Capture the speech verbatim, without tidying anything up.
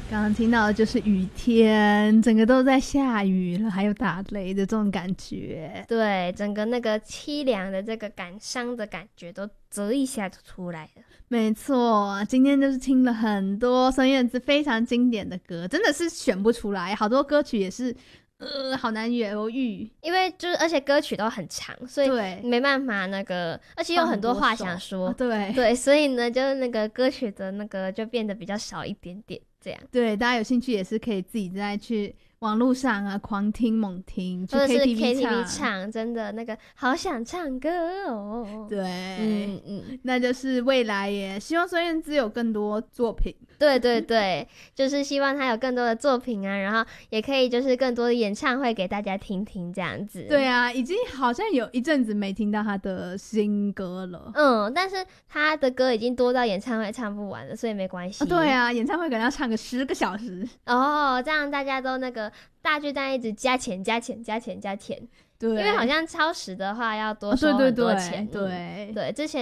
刚刚听到的就是雨天，整个都在下雨了，还有打雷的这种感觉。 对，整个那个凄凉的这个感伤的感觉都折一下就出来了。 没错，今天就是听了很多孙燕姿非常经典的歌，真的是选不出来，好多歌曲也是呃好难犹豫， 因为就是而且歌曲都很长，所以对没办法那个，而且有很多话想说， 啊、对对，所以呢，就是那个歌曲的那个就变得比较少一点点，这样。 对，大家有兴趣也是可以自己再去网络上啊狂听猛听，去 K T V 唱, K T V 唱，真的那个好想唱歌哦。 对， 嗯嗯， 那就是未来耶，希望孙燕姿有更多作品。 对对对，就是希望她有更多的作品啊，然后也可以就是更多的演唱会给大家听听这样子。 对啊，已经好像有一阵子没听到她的新歌了。 嗯，但是她的歌已经多到演唱会唱不完了，所以没关系。 啊对啊，演唱会可能要唱个十个小时。 哦，这样大家都那个大巨蛋一直加钱加钱加钱加钱。 对， 因为好像超时的话要多收很多钱。 哦、对对对、 嗯、对，之前